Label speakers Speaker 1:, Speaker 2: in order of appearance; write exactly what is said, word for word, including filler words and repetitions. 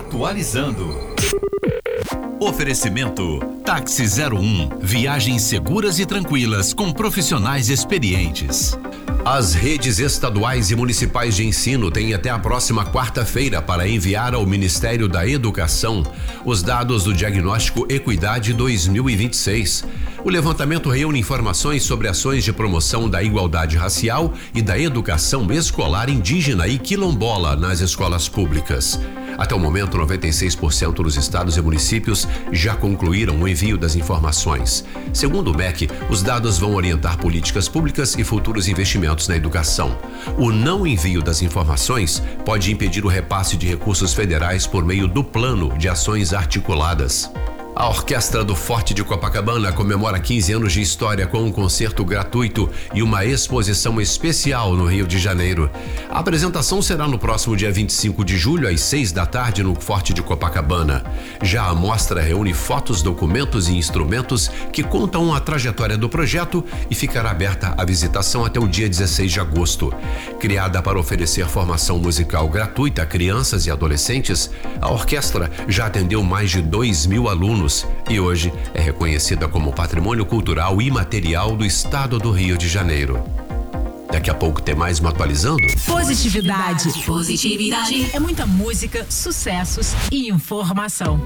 Speaker 1: Atualizando. Oferecimento Táxi zero um. Viagens seguras e tranquilas com profissionais experientes.
Speaker 2: As redes estaduais e municipais de ensino têm até a próxima quarta-feira para enviar ao Ministério da Educação os dados do Diagnóstico Equidade dois mil e vinte e seis. O levantamento reúne informações sobre ações de promoção da igualdade racial e da educação escolar indígena e quilombola nas escolas públicas. Até o momento, noventa e seis por cento dos estados e municípios já concluíram o envio das informações. Segundo o M E C, os dados vão orientar políticas públicas e futuros investimentos na educação. O não envio das informações pode impedir o repasse de recursos federais por meio do Plano de Ações Articuladas. A Orquestra do Forte de Copacabana comemora quinze anos de história com um concerto gratuito e uma exposição especial no Rio de Janeiro. A apresentação será no próximo dia vinte e cinco de julho, às seis da tarde, no Forte de Copacabana. Já a mostra reúne fotos, documentos e instrumentos que contam a trajetória do projeto e ficará aberta à visitação até o dia dezesseis de agosto. Criada para oferecer formação musical gratuita a crianças e adolescentes, a orquestra já atendeu mais de dois mil alunos e hoje é reconhecida como Patrimônio Cultural Imaterial do Estado do Rio de Janeiro. Daqui a pouco tem mais uma Atualizando.
Speaker 3: Positividade.
Speaker 4: Positividade.
Speaker 3: É muita música, sucessos e informação.